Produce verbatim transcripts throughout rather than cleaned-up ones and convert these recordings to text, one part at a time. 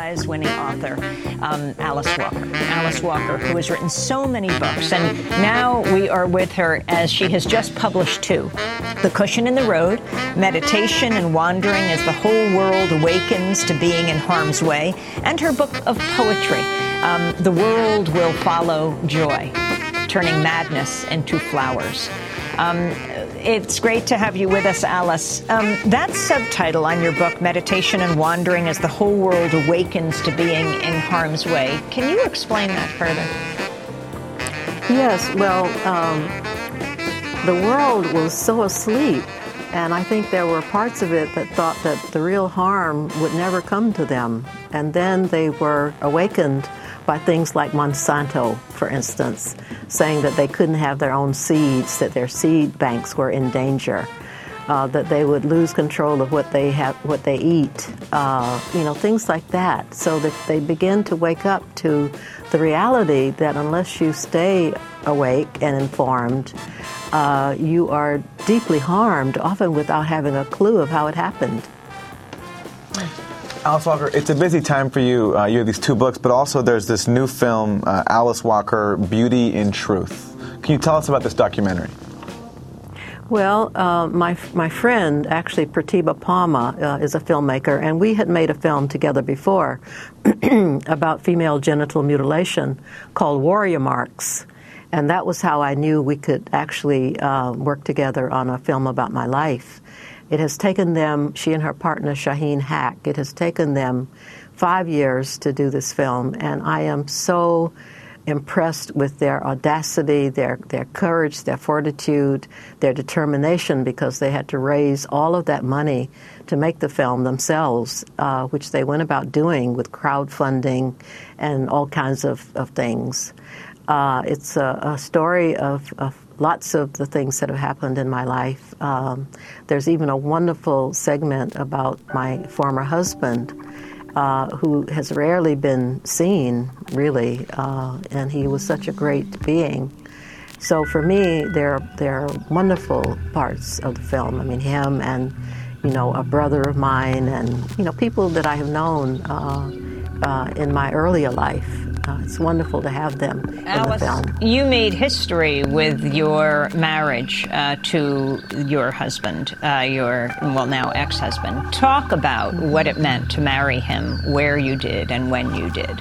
Prize-winning author, um, Alice Walker. Alice Walker, who has written so many books, and now we are with her as she has just published two. The Cushion in the Road, Meditation and Wandering as the Whole World Awakens to Being in Harm's Way, and her book of poetry, um, The World Will Follow Joy, Turning Madness into Flowers. Um, it's great to have you with us, Alice. Um, that subtitle on your book, Meditation and Wandering as the Whole World Awakens to Being in Harm's Way, can you explain that further? Yes, well, um, the world was so asleep, and I think there were parts of it that thought that the real harm would never come to them. And then they were awakened by things like Monsanto, for instance, saying that they couldn't have their own seeds, that their seed banks were in danger, uh, that they would lose control of what they have, what they eat, uh, you know, things like that. So that they begin to wake up to the reality that unless you stay awake and informed, uh, you are deeply harmed, often without having a clue of how it happened. Alice Walker, it's a busy time for you. Uh, you have these two books, but also there's this new film, uh, Alice Walker, Beauty in Truth. Can you tell us about this documentary? Well, uh, my my friend, actually, Pratibha Palma, uh, is a filmmaker, and we had made a film together before about female genital mutilation called Warrior Marks. And that was how I knew we could actually uh, work together on a film about my life. It has taken them, she and her partner Shaheen Haque, it has taken them five years to do this film, and I am so impressed with their audacity, their their courage, their fortitude, their determination, because they had to raise all of that money to make the film themselves, uh, which they went about doing with crowdfunding and all kinds of, of things. Uh, it's a, a story of, of lots of the things that have happened in my life. Um, there's even a wonderful segment about my former husband, uh, who has rarely been seen, really, uh, and he was such a great being. So for me, there there are wonderful parts of the film. I mean, him and, you know, a brother of mine, and, you know, people that I have known uh, uh, in my earlier life. Uh, it's wonderful to have them Alice, in the film. You made history with your marriage uh, to your husband, uh, your, well, now ex-husband. Talk about what it meant to marry him, where you did, and when you did.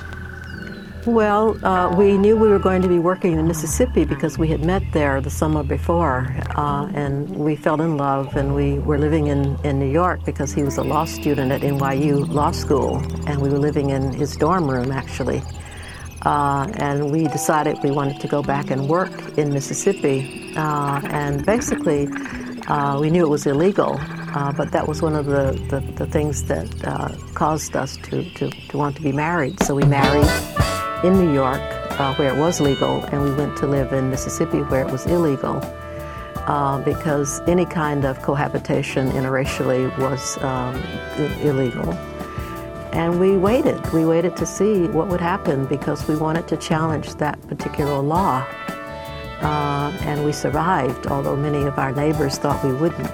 Well, uh, we knew we were going to be working in Mississippi because we had met there the summer before, uh, and we fell in love, and we were living in, in New York because he was a law student at N Y U Law School, and we were living in his dorm room, actually. Uh, and we decided we wanted to go back and work in Mississippi, uh, and basically uh, we knew it was illegal, uh, but that was one of the, the, the things that uh, caused us to, to, to want to be married. So we married in New York, uh, where it was legal, and we went to live in Mississippi where it was illegal, uh, because any kind of cohabitation interracially was um, I- illegal. And we waited. We waited to see what would happen because we wanted to challenge that particular law. Uh, and we survived, although many of our neighbors thought we wouldn't.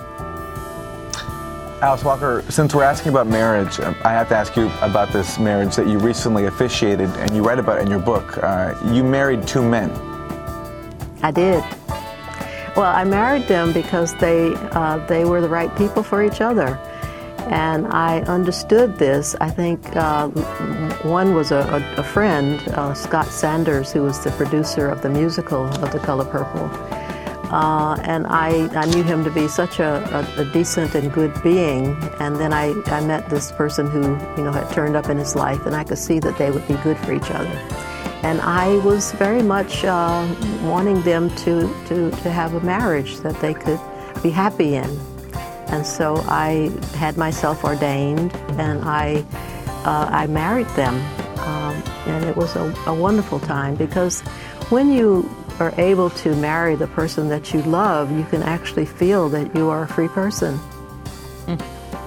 Alice Walker, since we're asking about marriage, I have to ask you about this marriage that you recently officiated and you write about in your book. Uh, you married two men. I did. Well, I married them because they uh, they were the right people for each other. And I understood this. I think uh, one was a, a, a friend, uh, Scott Sanders, who was the producer of the musical of The Color Purple. Uh, and I, I knew him to be such a, a, a decent and good being. And then I, I met this person who, you know, had turned up in his life, and I could see that they would be good for each other. And I was very much uh, wanting them to, to, to have a marriage that they could be happy in. And so I had myself ordained, and I, uh, I married them. Um, and it was a, a wonderful time, because when you are able to marry the person that you love, you can actually feel that you are a free person. Mm.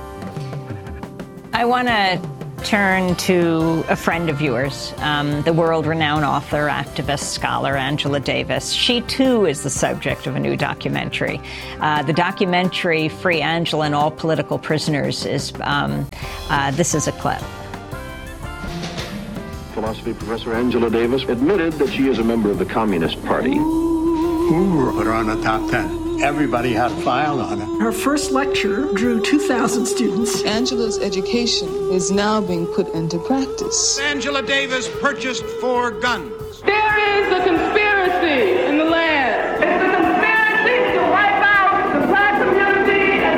I want to turn to a friend of yours, um, the world-renowned author, activist, scholar, Angela Davis. She, too, is the subject of a new documentary. Uh, the documentary, Free Angela and All Political Prisoners, is, um, uh, this is a clip. philosophy professor Angela Davis admitted that she is a member of the Communist Party. Who put her on the top ten? Everybody had a file on her. Her first lecture drew two thousand students. Angela's education is now being put into practice. Angela Davis purchased four guns. There is a conspiracy in the land. It's a conspiracy to wipe out the black community as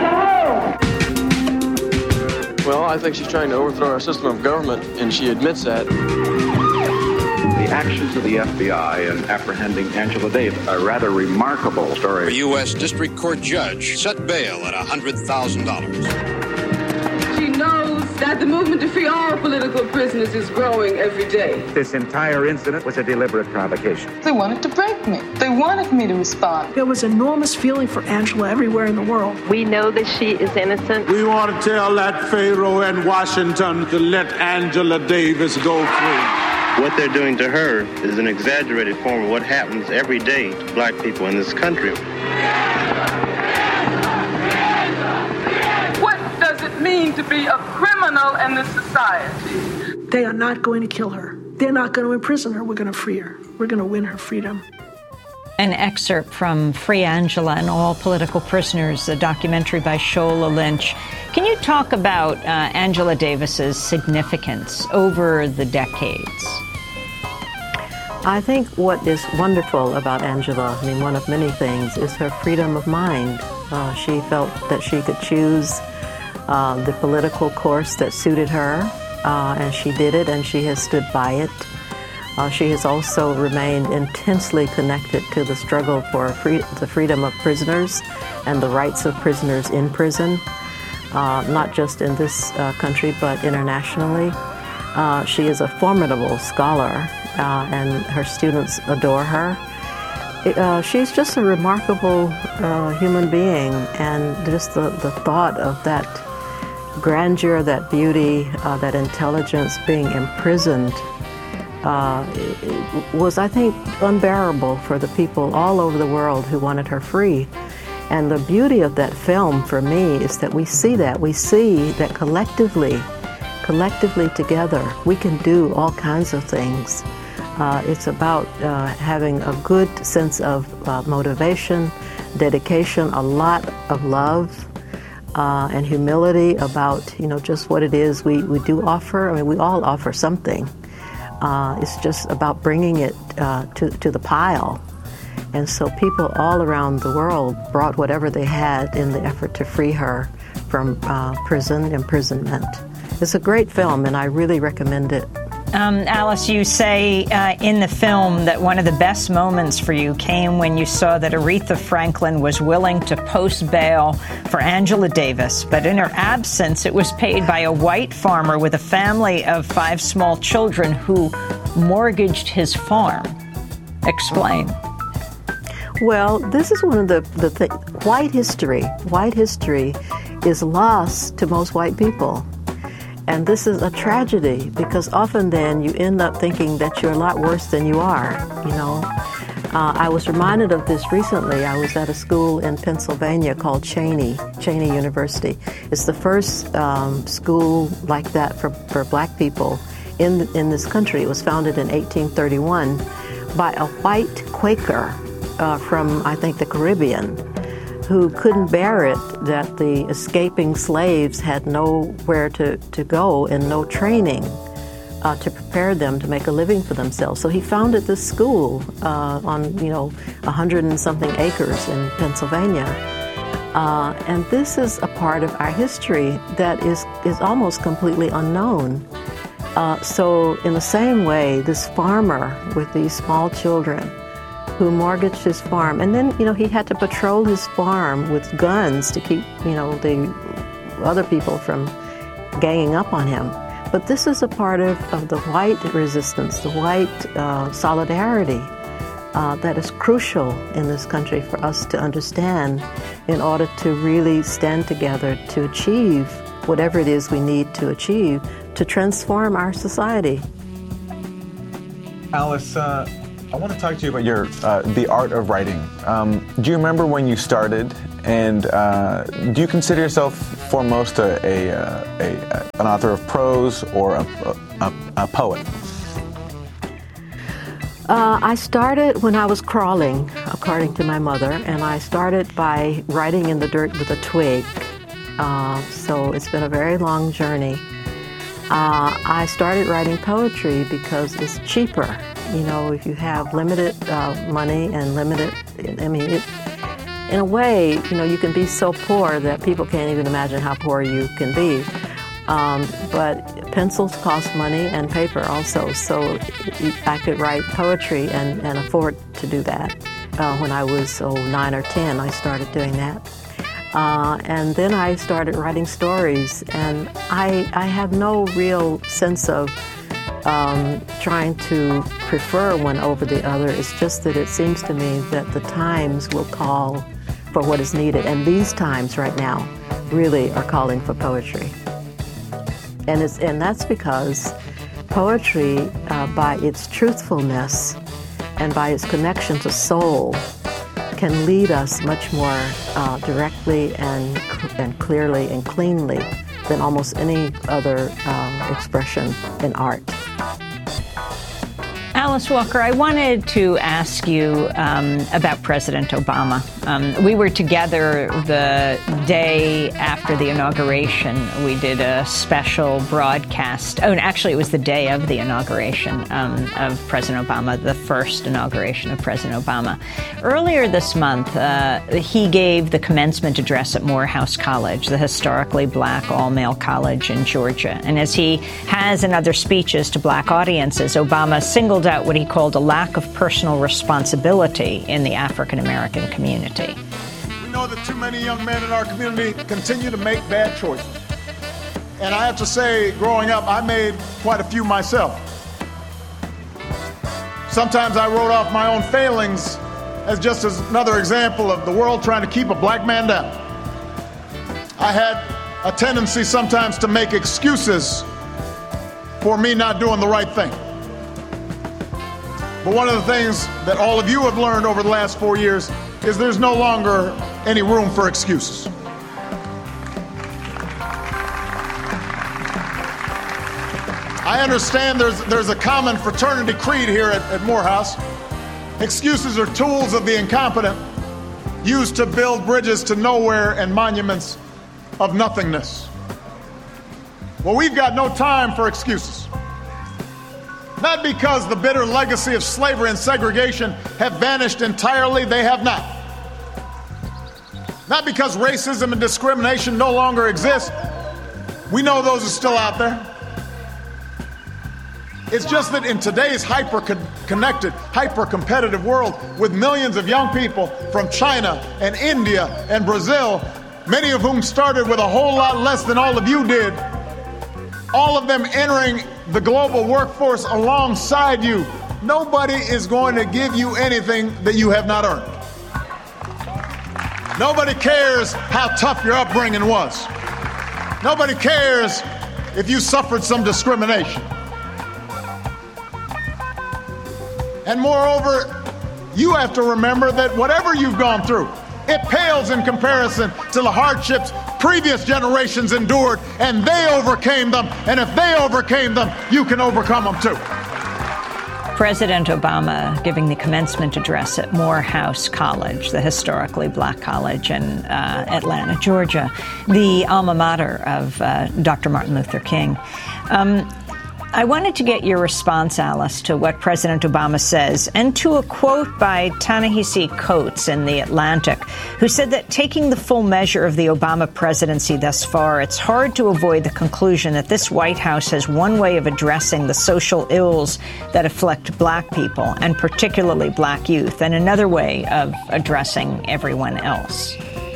a whole. Well, I think she's trying to overthrow our system of government, and she admits that. The actions of the F B I in apprehending Angela Davis are a rather remarkable story. A U S District Court judge set bail at one hundred thousand dollars. She knows that the movement to free all political prisoners is growing every day. This entire incident was a deliberate provocation. They wanted to break me. They wanted me to respond. There was enormous feeling for Angela everywhere in the world. We know that she is innocent. We want to tell that Pharaoh in Washington to let Angela Davis go free. What they're doing to her is an exaggerated form of what happens every day to black people in this country. What does it mean to be a criminal in this society? They are not going to kill her. They're not going to imprison her. We're going to free her. We're going to win her freedom. An excerpt from Free Angela and All Political Prisoners, a documentary by Shola Lynch. Can you talk about uh, Angela Davis's significance over the decades? I think what is wonderful about Angela, I mean, one of many things, is her freedom of mind. Uh, she felt that she could choose uh, the political course that suited her, uh, and she did it, and she has stood by it. Uh, she has also remained intensely connected to the struggle for free, the freedom of prisoners and the rights of prisoners in prison, uh, not just in this uh, country, but internationally. Uh, she is a formidable scholar, uh, and her students adore her. It, uh, she's just a remarkable uh, human being, and just the, the thought of that grandeur, that beauty, uh, that intelligence being imprisoned uh, was, I think, unbearable for the people all over the world who wanted her free. And the beauty of that film, for me, is that we see that. We see that collectively, collectively together, we can do all kinds of things. Uh, it's about uh, having a good sense of uh, motivation, dedication, a lot of love, uh, and humility about, you know, just what it is we, we do offer. I mean, we all offer something. Uh, it's just about bringing it uh, to, to the pile. And so people all around the world brought whatever they had in the effort to free her from uh, prison, imprisonment. It's a great film, and I really recommend it. Um, Alice, you say uh, in the film that one of the best moments for you came when you saw that Aretha Franklin was willing to post bail for Angela Davis, but in her absence, it was paid by a white farmer with a family of five small children who mortgaged his farm. Explain. Well, this is one of the, the th- white history. White history is lost to most white people. And this is a tragedy, because often then you end up thinking that you're a lot worse than you are, you know. Uh, I was reminded of this recently. I was at a school in Pennsylvania called Cheney, Cheney University. It's the first um, school like that for, for black people in, in this country. It was founded in eighteen thirty-one by a white Quaker uh, from, I think, the Caribbean, who couldn't bear it that the escaping slaves had nowhere to, to go and no training uh, to prepare them to make a living for themselves. So he founded this school uh, on, you know, a hundred and something acres in Pennsylvania. Uh, and this is a part of our history that is, is almost completely unknown. Uh, so in the same way, this farmer with these small children who mortgaged his farm, and then, you know, he had to patrol his farm with guns to keep, you know, the other people from ganging up on him. But this is a part of, of the white resistance, the white uh, solidarity uh, that is crucial in this country for us to understand in order to really stand together to achieve whatever it is we need to achieve to transform our society. Alice, uh, I want to talk to you about your uh, the art of writing. Um, do you remember when you started, and uh, do you consider yourself foremost a, a, a, a an author of prose or a, a, a poet? Uh, I started when I was crawling, according to my mother, and I started by writing in the dirt with a twig. Uh, so it's been a very long journey. Uh, I started writing poetry because it's cheaper. You know, if you have limited uh, money and limited, I mean, it, in a way, you know, you can be so poor that people can't even imagine how poor you can be. Um, but pencils cost money and paper also, so I could write poetry and, and afford to do that. Uh, when I was oh, nine or ten, I started doing that. Uh, and then I started writing stories, and I, I have no real sense of um, trying to prefer one over the other. It's just that it seems to me that the times will call for what is needed, and these times right now really are calling for poetry. And, it's, and that's because poetry, uh, by its truthfulness and by its connection to soul, can lead us much more uh, directly and, and clearly and cleanly than almost any other uh, expression in art. Alice Walker, I wanted to ask you um, about President Obama. Um, we were together the day after the inauguration. We did a special broadcast. Oh, and actually, it was the day of the inauguration um, of President Obama, the first inauguration of President Obama. Earlier this month, uh, he gave the commencement address at Morehouse College, the historically black all-male college in Georgia. And as he has in other speeches to black audiences, Obama singled out what he called a lack of personal responsibility in the African-American community. We know that too many young men in our community continue to make bad choices. And I have to say, growing up, I made quite a few myself. Sometimes I wrote off my own failings as just as another example of the world trying to keep a black man down. I had a tendency sometimes to make excuses for me not doing the right thing. But one of the things that all of you have learned over the last four years is there's no longer any room for excuses. I understand there's, there's a common fraternity creed here at, at Morehouse. Excuses are tools of the incompetent used to build bridges to nowhere and monuments of nothingness. Well, we've got no time for excuses. Not because the bitter legacy of slavery and segregation have vanished entirely, they have not. Not because racism and discrimination no longer exist. We know those are still out there. It's just that in today's hyper-connected, hyper-competitive world with millions of young people from China and India and Brazil, many of whom started with a whole lot less than all of you did, all of them entering the global workforce alongside you, nobody is going to give you anything that you have not earned. Nobody cares how tough your upbringing was. Nobody cares if you suffered some discrimination. And moreover, you have to remember that whatever you've gone through, it pales in comparison to the hardships previous generations endured, and they overcame them. And if they overcame them, you can overcome them too. President Obama giving the commencement address at Morehouse College, the historically black college in uh, Atlanta, Georgia, the alma mater of uh, Doctor Martin Luther King. Um, I wanted to get your response, Alice, to what President Obama says, and to a quote by Ta-Nehisi Coates in The Atlantic, who said that taking the full measure of the Obama presidency thus far, it's hard to avoid the conclusion that this White House has one way of addressing the social ills that afflict black people, and particularly black youth, and another way of addressing everyone else.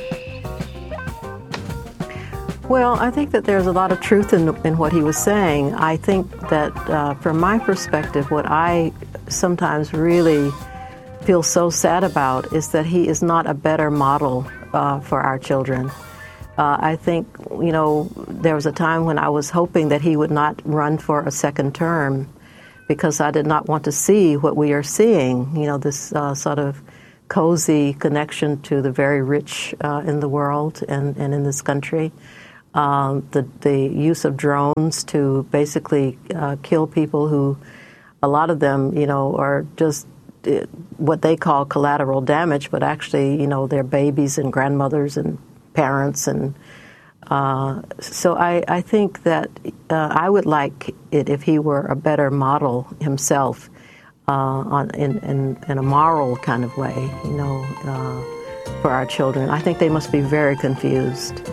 Well, I think that there's a lot of truth in, in what he was saying. I think that uh, from my perspective, what I sometimes really feel so sad about is that he is not a better model uh, for our children. Uh, I think, you know, there was a time when I was hoping that he would not run for a second term because I did not want to see what we are seeing, you know, this uh, sort of cozy connection to the very rich uh, in the world and, and in this country. Um, the, the use of drones to basically uh, kill people who a lot of them, you know, are just what they call collateral damage, but actually, you know, they're babies and grandmothers and parents. And uh, so I, I think that uh, I would like it if he were a better model himself uh, on, in, in, in a moral kind of way, you know, uh, for our children. I think they must be very confused.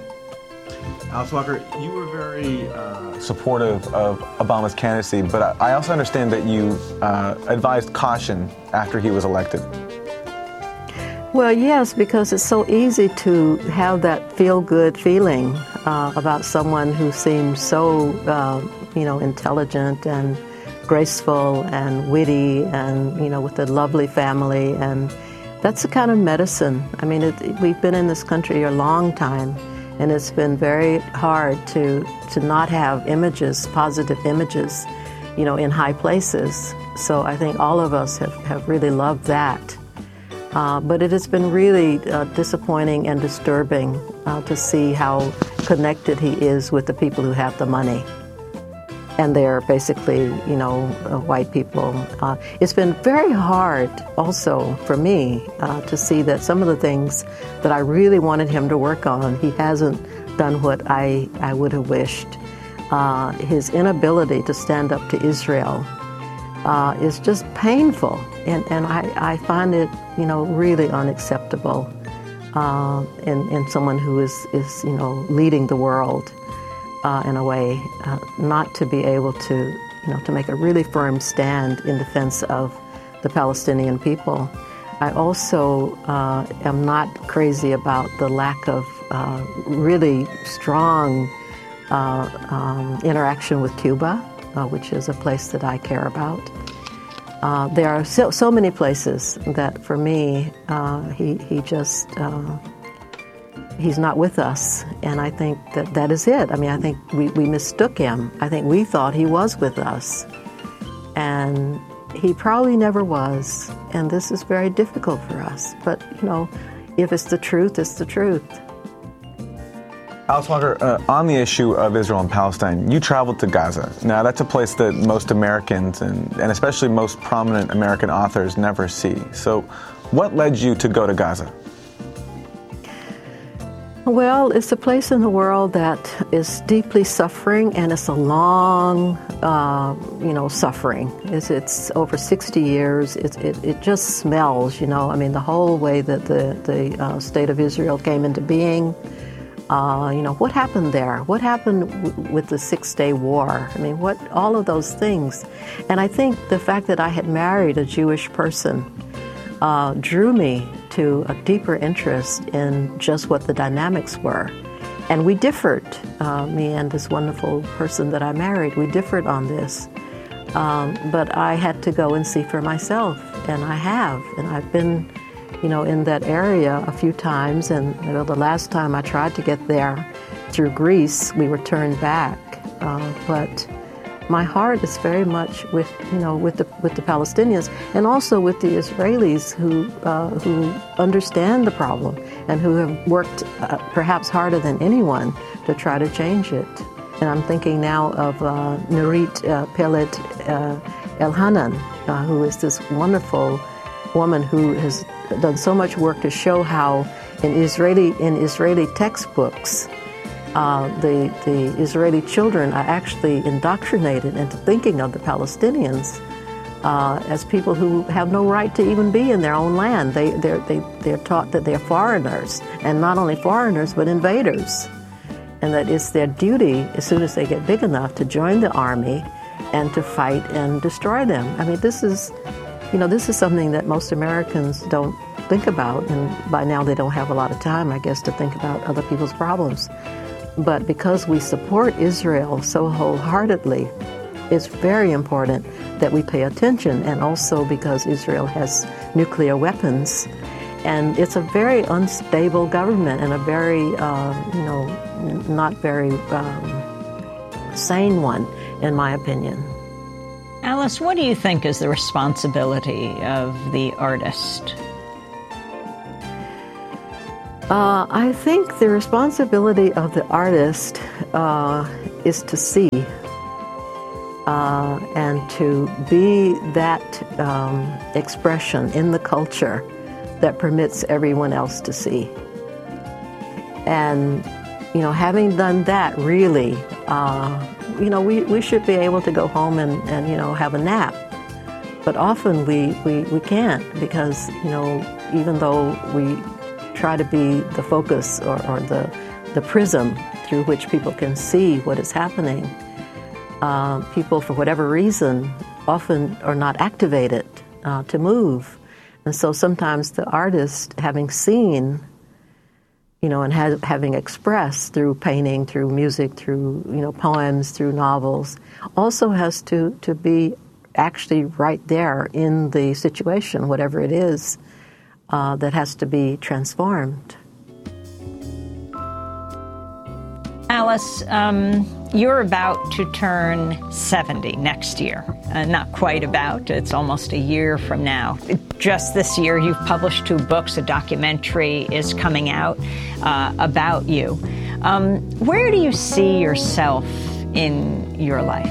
Alice Walker, you were very uh, supportive of Obama's candidacy, but I also understand that you uh, advised caution after he was elected. Well, yes, because it's so easy to have that feel-good feeling uh, about someone who seems so, uh, you know, intelligent and graceful and witty and, you know, with a lovely family. And that's the kind of medicine. I mean, it, we've been in this country a long time, and it's been very hard to, to not have images, positive images, you know, in high places. So I think all of us have, have really loved that. Uh, but it has been really uh, disappointing and disturbing uh, to see how connected he is with the people who have the money. And they're basically, you know, uh, white people. Uh, it's been very hard also for me uh, to see that some of the things that I really wanted him to work on, he hasn't done what I, I would have wished. Uh, his inability to stand up to Israel uh, is just painful. And, and I, I find it, you know, really unacceptable uh, in, in someone who is, is, you know, leading the world. Uh, in a way, uh, not to be able to, you know, to make a really firm stand in defense of the Palestinian people. I also uh, am not crazy about the lack of uh, really strong uh, um, interaction with Cuba, uh, which is a place that I care about. Uh, there are so, so many places that, for me, uh, he he just. Uh, He's not with us, and I think that that is it. I mean, I think we, we mistook him. I think we thought he was with us, and he probably never was, and this is very difficult for us. But, you know, if it's the truth, it's the truth. Alice Walker, uh, on the issue of Israel and Palestine, you traveled to Gaza. Now, that's a place that most Americans, and, and especially most prominent American authors, never see. So what led you to go to Gaza? Well, it's a place in the world that is deeply suffering, and it's a long, uh, you know, suffering. It's, it's over sixty years. It, it, it just smells, you know. I mean, the whole way that the, the uh, State of Israel came into being, uh, you know, what happened there? What happened w- with the Six-Day War? I mean, what, all of those things. And I think the fact that I had married a Jewish person uh, drew me to a deeper interest in just what the dynamics were. And we differed, uh, me and this wonderful person that I married, we differed on this. Um, but I had to go and see for myself, and I have. And I've been, you know, in that area a few times, and you know, the last time I tried to get there through Greece, we were turned back. Uh, but my heart is very much with, you know, with the with the Palestinians, and also with the Israelis who uh, who understand the problem and who have worked uh, perhaps harder than anyone to try to change it. And I'm thinking now of uh, Nurit uh, Peled uh, Elhanan, uh, who is this wonderful woman who has done so much work to show how in Israeli in Israeli textbooks, Uh, the, the Israeli children are actually indoctrinated into thinking of the Palestinians uh, as people who have no right to even be in their own land. They, they're, they, they're taught that they're foreigners, and not only foreigners, but invaders, and that it's their duty, as soon as they get big enough, to join the army and to fight and destroy them. I mean, this is, you know, this is something that most Americans don't think about, and by now they don't have a lot of time, I guess, to think about other people's problems. But because we support Israel so wholeheartedly, it's very important that we pay attention, and also because Israel has nuclear weapons, and it's a very unstable government and a very, uh, you know, not very um, sane one, in my opinion. Alice, what do you think is the responsibility of the artist? Uh, I think the responsibility of the artist uh, is to see, uh, and to be that um, expression in the culture that permits everyone else to see. And, you know, having done that, really, uh, you know, we, we should be able to go home and, and you know, have a nap. But often we, we, we can't because, you know, even though we try to be the focus or, or the, the prism through which people can see what is happening, uh, people, for whatever reason, often are not activated uh, to move. And so sometimes the artist, having seen, you know, and ha- having expressed through painting, through music, through, you know, poems, through novels, also has to, to be actually right there in the situation, whatever it is, uh, that has to be transformed. Alice, um, you're about to turn seventy next year. Uh, not quite about, it's almost a year from now. Just this year, you've published two books. A documentary is coming out uh, about you. Um, where do you see yourself in your life?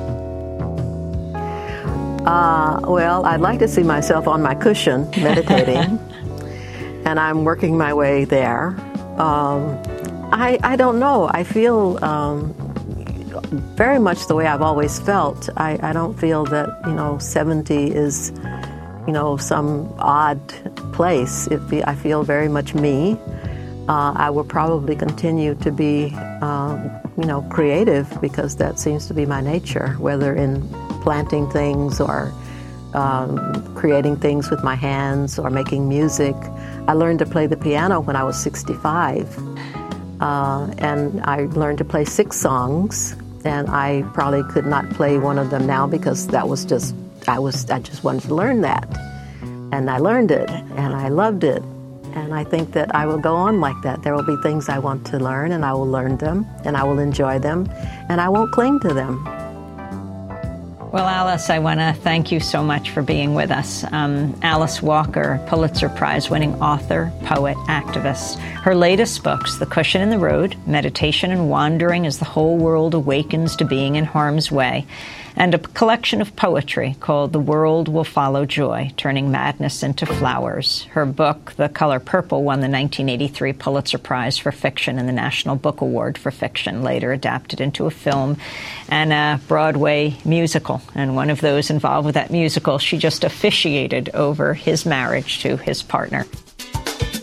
Uh, well, I'd like to see myself on my cushion meditating, and I'm working my way there. Um, I, I don't know. I feel um, very much the way I've always felt. I, I don't feel that, you know, seventy is, you know, some odd place. It be, I feel very much me. Uh, I will probably continue to be, uh, you know, creative because that seems to be my nature, whether in planting things or um, creating things with my hands or making music. I learned to play the piano when I was sixty-five. Uh, and I learned to play six songs, and I probably could not play one of them now because that was just, I was, I just wanted to learn that. And I learned it, and I loved it. And I think that I will go on like that. There will be things I want to learn, and I will learn them, and I will enjoy them, and I won't cling to them. Well, Alice, I want to thank you so much for being with us. Um, Alice Walker, Pulitzer Prize-winning author, poet, activist. Her latest books, The Cushion in the Road, Meditation and Wandering as the Whole World Awakens to Being in Harm's Way, and a collection of poetry called The World Will Follow Joy, Turning Madness into Flowers. Her book, The Color Purple, won the nineteen eighty-three Pulitzer Prize for Fiction and the National Book Award for Fiction, later adapted into a film and a Broadway musical. And one of those involved with that musical, she just officiated over his marriage to his partner.